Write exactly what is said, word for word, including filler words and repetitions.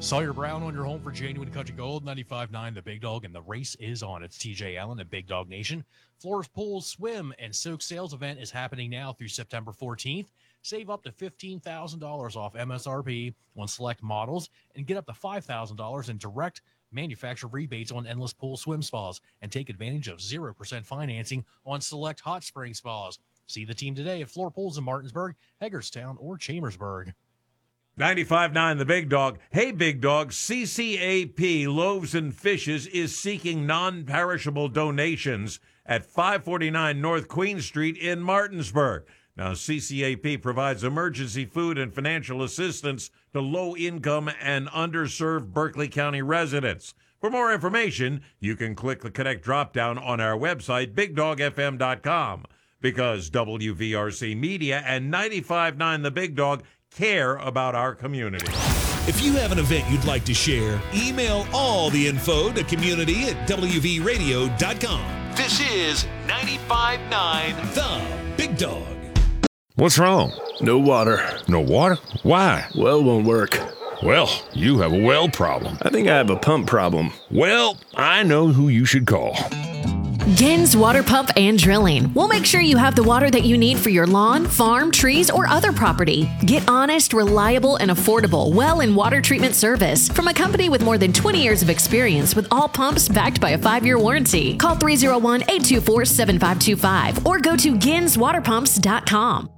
Sawyer Brown on your home for Genuine Country Gold, ninety-five point nine The Big Dog, and the race is on. It's T J Allen at Big Dog Nation. Floors, Pools, Swim, and Soak sales event is happening now through September fourteenth. Save up to fifteen thousand dollars off M S R P on select models and get up to five thousand dollars in direct manufacturer rebates on endless pool swim spas and take advantage of zero percent financing on select hot spring spas. See the team today at Floor Pools in Martinsburg, Hagerstown, or Chambersburg. ninety-five point nine The Big Dog. Hey, Big Dog, C C A P Loaves and Fishes is seeking non-perishable donations at five forty-nine North Queen Street in Martinsburg. Now, C C A P provides emergency food and financial assistance to low-income and underserved Berkeley County residents. For more information, you can click the Connect drop-down on our website, big dog f m dot com, because W V R C Media and ninety-five point nine The Big Dog care about our community. If you have an event you'd like to share, email all the info to community at w v radio dot com. This is ninety-five point nine The Big Dog. What's wrong? No water. No water? Why? Well won't work. Well, you have a well problem. I think I have a pump problem. Well, I know who you should call. Gens Water Pump and Drilling. We'll make sure you have the water that you need for your lawn, farm, trees, or other property. Get honest, reliable, and affordable well and water treatment service from a company with more than twenty years of experience with all pumps backed by a five-year warranty. Call three oh one, eight two four, seven five two five or go to gens water pumps dot com.